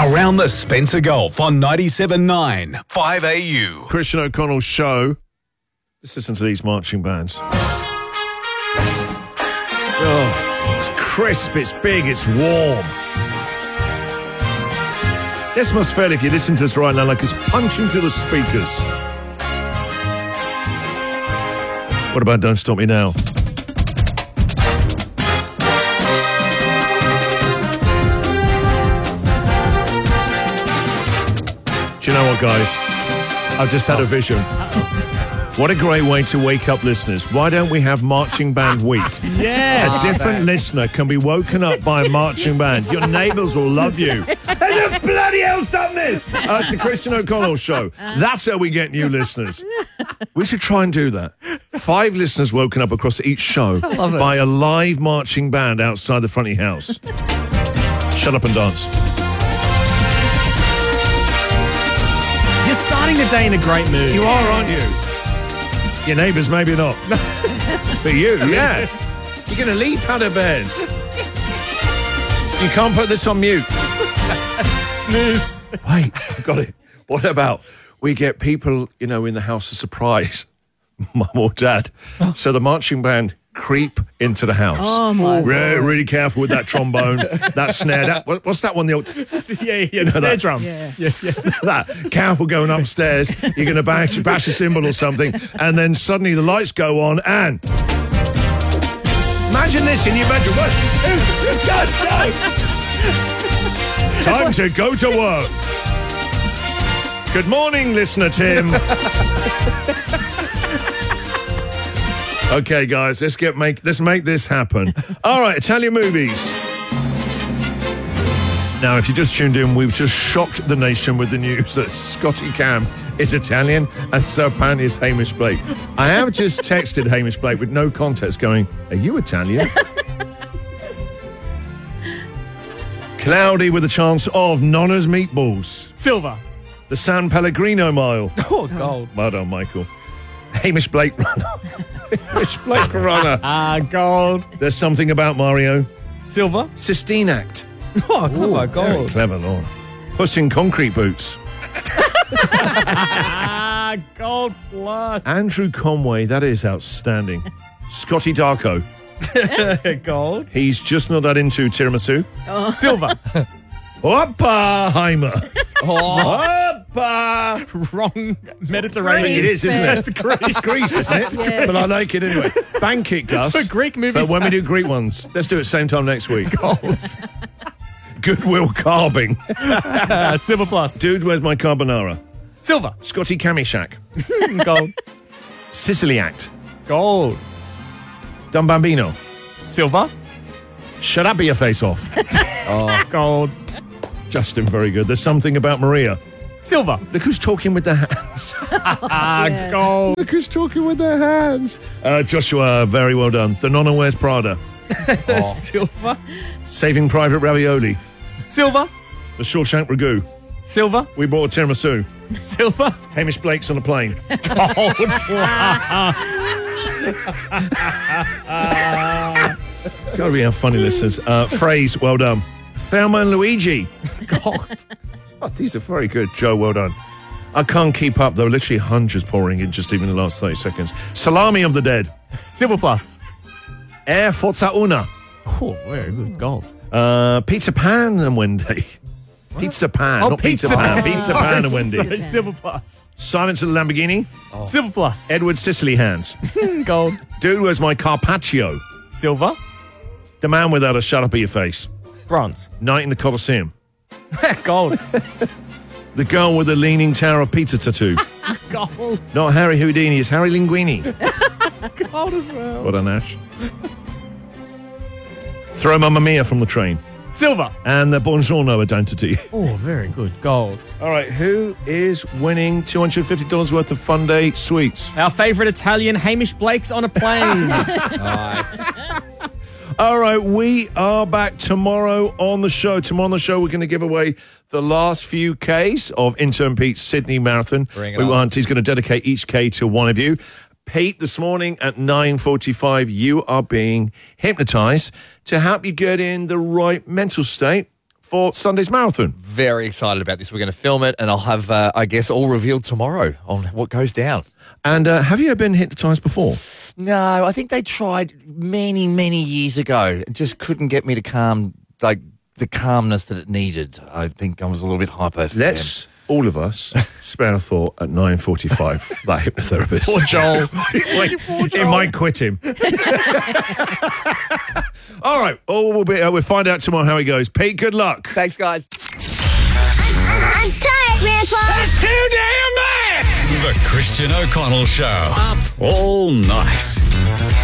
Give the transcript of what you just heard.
Around the Spencer Gulf on 97.9 5AU. Christian O'Connell's show. Let's listen to these marching bands. Oh, it's crisp, it's big, it's warm. This must feel, if you listen to us right now, like it's punching through the speakers. What about Don't Stop Me Now? Do you know what, guys? I've just had a vision. What a great way to wake up listeners. Why don't we have Marching Band Week? Yeah. A different listener can be woken up by a marching band. Your neighbours will love you. And the bloody hell's done this? It's the Christian O'Connell show. That's how we get new listeners. We should try and do that. 5 listeners woken up across each show by a live marching band outside the front of your house. Shut up and dance. You're starting the day in a great mood. You are, aren't you? Your neighbours, maybe not. But you, yeah. You're going to leap out of bed. You can't put this on mute. Snooze. Wait, I've got it. What about we get people, in the house a surprise, mum or dad. So the marching band creep into the house. Oh, my God. Really careful with that trombone, that snare. What's that one? Yeah, snare drum. Yeah. That. Careful going upstairs. You're going to bash a cymbal or something. And then suddenly the lights go on and... Imagine this in your bedroom. What? Go! Time to go to work. Good morning, listener Tim. Okay, guys, let's make this happen. All right, Italian movies. Now, if you just tuned in, we've just shocked the nation with the news that Scotty Cam is Italian, and so apparently is Hamish Blake. I have just texted Hamish Blake with no context going, are you Italian? Cloudy with a chance of Nonna's meatballs. Silver. The San Pellegrino Mile. Oh, gold. Well done, Michael. Hamish Blake runner. Hamish Blake runner. Gold. There's something about Mario. Silver. Sistine Act. Oh, clever. Very Gold. clever, Laura. Puss in Concrete Boots. Gold plus. Andrew Conway, that is outstanding. Scotty Darko. Gold. He's just not that into tiramisu. Silver. Oppenheimer. Wrong Mediterranean. It is, isn't it? It's Greece. It's Greece, isn't it? Yes. But I like it anyway. Bank it, Gus. For Greek movies. But when we do Greek ones, let's do it same time next week. Gold. Goodwill Carving. Silver plus. Dude, where's my carbonara? Silver. Scotty Kamishak. Gold. Sicily Act. Gold. Don Bambino. Silver. Shut up, your face off. Gold. Justin, very good. There's something about Maria. Silver. Look who's talking with their hands. Yeah. Gold. Look who's talking with their hands. Joshua, very well done. The Nonna Wears Prada. Silver. Saving Private Ravioli. Silver. The Shawshank Ragu. Silver. We bought a tiramisu. Silver. Hamish Blake's on a plane. Gotta be our funny listeners. Phrase, well done. Thelma and Luigi. Gold. Oh, these are very good, Joe. Well done. I can't keep up, though. Literally hundreds pouring in just even in the last 30 seconds. Salami of the Dead. Silver plus. Air Forza Una. Oh, very good. Gold. Peter Pan and Wendy. Pizza Pan, not Peter Pan. Pizza Pan and Wendy. Sorry, silver plus. Silence of the Lamborghini. Silver plus. Edward Sicily Hands. Gold. Dude, where's my Carpaccio? Silver. The Man Without a Shut Up Your Face. Bronze. Night in the Colosseum. Gold. The Girl with the Leaning Tower of Pizza Tattoo. Gold. Not Harry Houdini, it's Harry Linguini. Gold as well. What an Ash. Throw Mamma Mia from the train. Silver. And the Buongiorno Identity. Oh, very good. Gold. All right, who is winning $250 worth of Fun Day sweets? Our favourite Italian, Hamish Blake's on a plane. All right, we are back tomorrow on the show. Tomorrow on the show, we're going to give away the last few Ks of Intern Pete's Sydney Marathon. He's going to dedicate each K to one of you. Pete, this morning at 9:45, you are being hypnotised to help you get in the right mental state for Sunday's marathon. Very excited about this. We're going to film it, and I'll have, I guess, all revealed tomorrow on what goes down. And have you ever been hypnotised before? No, I think they tried many, many years ago. It just couldn't get me to calm, like the calmness that it needed. I think I was a little bit hyper. For Let's all of us spare a thought at 9:45. That hypnotherapist. Poor Joel. It might quit him. All right. We'll find out tomorrow how he goes. Pete, good luck. Thanks, guys. I'm tired, Grandpa. That's too damn bad! The Christian O'Connell Show. Up all night.